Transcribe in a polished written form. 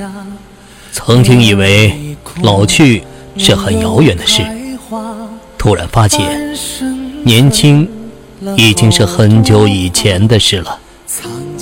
曾经以为老去是很遥远的事，突然发现年轻已经是很久以前的事了。